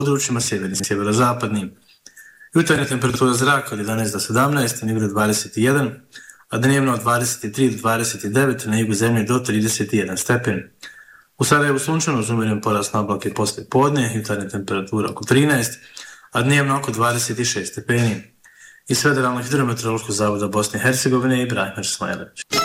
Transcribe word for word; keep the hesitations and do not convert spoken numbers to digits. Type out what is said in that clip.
područjima sjevernim i sjeverozapadnim. Jutarnja temperatura zraka od jedanaest do sedamnaest, na jugu dvadeset jedan, a dnevno od dvadeset tri do dvadeset devet, na jugu zemlje do trideset jedan stepen. U Sarajevu sunčano uz umjeren porast na oblake poslije podne, jutarnja temperatura oko trinaest, a dnevno oko dvadeset šest stepeni. Iz Federalnog hidrometeorološkog zavoda Bosne i Hercegovine, Ibrahim Smajlević.